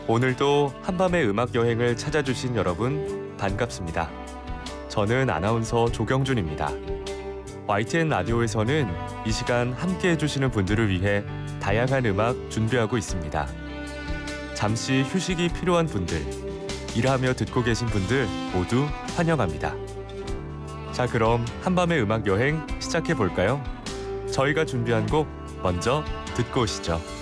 오늘도 한밤의 음악 여행을 찾아주신 여러분 반갑습니다. 저는 아나운서 조경준입니다. YTN 라디오에서는 이 시간 함께 해주시는 분들을 위해 다양한 음악 준비하고 있습니다. 잠시 휴식이 필요한 분들, 일하며 듣고 계신 분들 모두 환영합니다. 자, 그럼 한밤의 음악 여행 시작해 볼까요? 저희가 준비한 곡 먼저 듣고 오시죠.